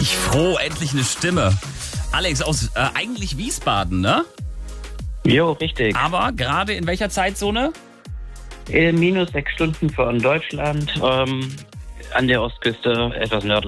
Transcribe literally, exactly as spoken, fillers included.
Ich froh, endlich eine Stimme. Alex aus äh, eigentlich Wiesbaden, ne? Jo, richtig. Aber gerade in welcher Zeitzone? Äh, minus sechs Stunden von Deutschland, ähm, an der Ostküste, etwas nördlich.